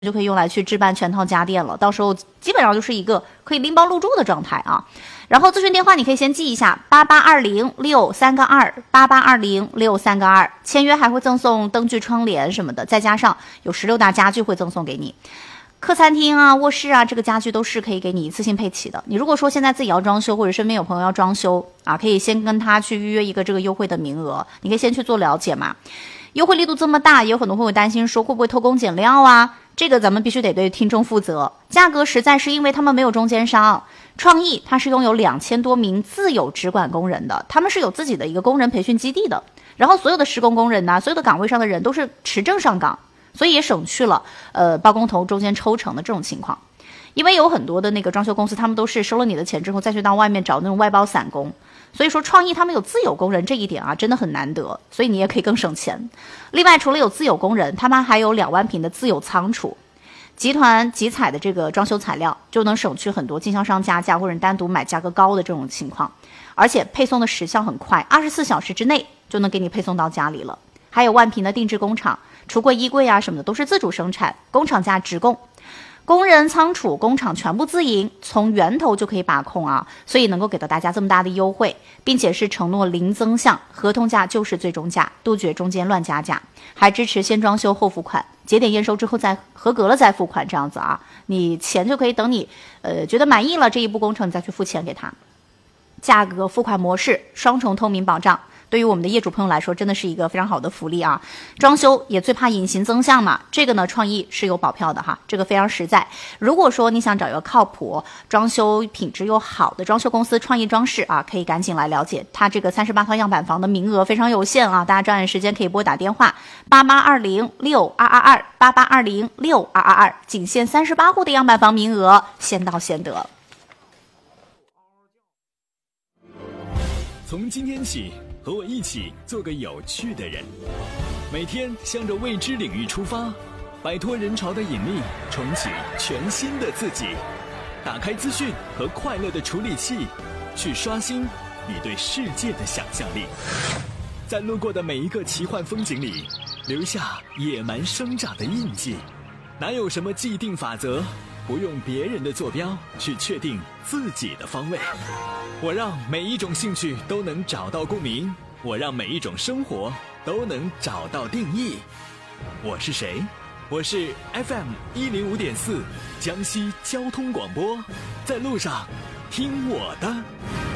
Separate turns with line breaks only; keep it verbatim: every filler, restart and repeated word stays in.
就可以用来去置办全套家电了，到时候基本上就是一个可以拎包入住的状态啊。然后咨询电话你可以先记一下八八二零六三个二八八二零六三个二，签约还会赠送灯具、窗帘什么的，再加上有十六大家具会赠送给你。客餐厅啊、卧室啊，这个家具都是可以给你一次性配齐的。你如果说现在自己要装修，或者身边有朋友要装修啊，可以先跟他去预约一个这个优惠的名额，你可以先去做了解嘛。优惠力度这么大，也有很多会有担心说会不会偷工减料啊，这个咱们必须得对听众负责。价格实在是因为他们没有中间商，创意它是拥有两千多名自有直管工人的，他们是有自己的一个工人培训基地的，然后所有的施工工人呢、啊，所有的岗位上的人都是持证上岗，所以也省去了呃包工头中间抽成的这种情况。因为有很多的那个装修公司，他们都是收了你的钱之后再去到外面找那种外包散工，所以说创意他们有自有工人这一点啊真的很难得，所以你也可以更省钱。另外除了有自有工人，他们还有两万平的自有仓储，集团集采的这个装修材料就能省去很多经销商加价或者单独买价格高的这种情况，而且配送的时效很快，二十四小时之内就能给你配送到家里了。还有万平的定制工厂，橱柜、衣柜啊什么的都是自主生产，工厂价直供。工人、仓储、工厂全部自营，从源头就可以把控啊，所以能够给到大家这么大的优惠，并且是承诺零增项，合同价就是最终价，杜绝中间乱加价，还支持先装修后付款，节点验收之后再合格了再付款，这样子啊，你钱就可以等你呃觉得满意了这一步工程你再去付钱给他。价格、付款模式双重透明保障，对于我们的业主朋友来说真的是一个非常好的福利啊。装修也最怕隐形增项嘛，这个呢创意是有保票的哈，这个非常实在。如果说你想找一个靠谱、装修品质又好的装修公司，创意装饰啊，可以赶紧来了解，它这个三十八套样板房的名额非常有限啊，大家抓紧时间可以拨打电话八八二零六二二二八八二零六二二二，仅限三十八户的样板房名额，先到先得。
从今天起，和我一起做个有趣的人，每天向着未知领域出发，摆脱人潮的引力，重启全新的自己。打开资讯和快乐的处理器，去刷新你对世界的想象力。在路过的每一个奇幻风景里，留下野蛮生长的印记。哪有什么既定法则，不用别人的坐标去确定自己的方位。我让每一种兴趣都能找到共鸣，我让每一种生活都能找到定义。我是谁？我是 F M 一零五点四江西交通广播，在路上听我的。